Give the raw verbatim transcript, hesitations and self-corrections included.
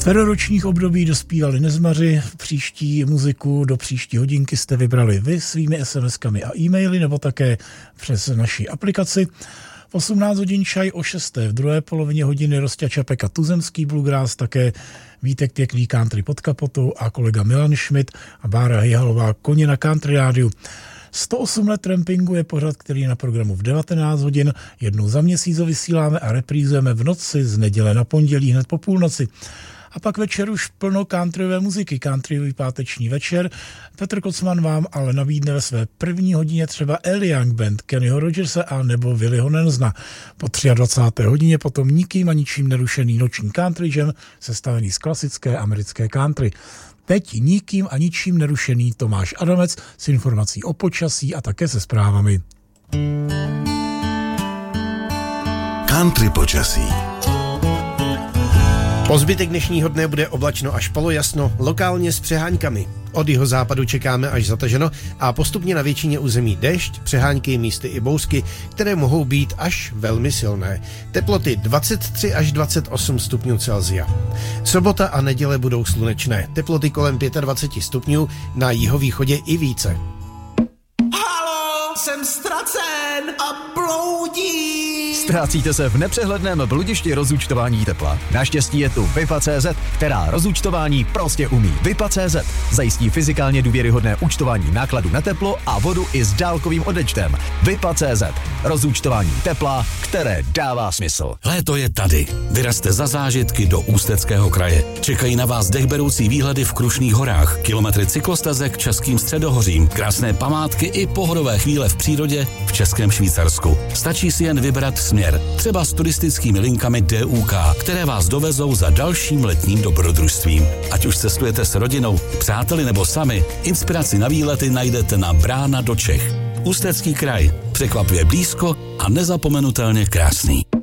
čtveroročních období dospívali Nezmaři, příští muziku do příští hodinky jste vybrali vy svými es em eskami a e-maily nebo také přes naši aplikaci. V osmnáct hodin čaj o šesté, v druhé polovině hodiny Rosťa Čapek a tuzemský bluegrass, také Vítek Pěkný country pod kapotou a kolega Milan Schmidt a Bára Hyhalová Koně na country rádiu. sto osm let trampingu je pořad, který je na programu v devatenáct hodin. Jednou za měsíc ho vysíláme a reprízujeme v noci z neděle na pondělí hned po půlnoci. A pak večer už plno countryové muziky, countryový páteční večer. Petr Kocman vám ale nabídne ve své první hodině třeba Ellie Young Band, Kennyho Rogersa a nebo Willyho Nelsona. Po dvacáté třetí hodině potom nikým a ničím nerušený noční country jam, sestavený z klasické americké country. Teď nikým a ničím nerušený Tomáš Adamec s informací o počasí a také se zprávami. Country počasí. Po zbytek dnešního dne bude oblačno až polojasno, lokálně s přeháňkami. Od jihozápadu čekáme až zataženo a postupně na většině území déšť, přeháňky, místy i bouřky, které mohou být až velmi silné. Teploty dvacet tři až dvacet osm stupňů Celsia. Sobota a neděle budou slunečné, teploty kolem dvacet pět stupňů, na jihovýchodě i více. Halo, jsem ztracen a bloudím. Ztrácíte se v nepřehledném bludišti rozúčtování tepla. Naštěstí je tu Vipa tečka cé zet, která rozúčtování prostě umí. Vipa tečka cé zet zajistí fyzikálně důvěryhodné účtování nákladu na teplo a vodu i s dálkovým odečtem. Vipa tečka cé zet. Rozúčtování tepla, které dává smysl. Léto je tady. Vyrazte za zážitky do Ústeckého kraje. Čekají na vás dechberoucí výhledy v Krušných horách, kilometry cyklostezek Českým středohořím, krásné památky i pohodové chvíle v přírodě v Českém Švýcarsku. Stačí si jen vybrat směr, třeba s turistickými linkami D U K, které vás dovezou za dalším letním dobrodružstvím. Ať už cestujete s rodinou, přáteli nebo sami, inspiraci na výlety najdete na Brána do Čech. Ústecký kraj. Překvapuje blízko a nezapomenutelně krásný.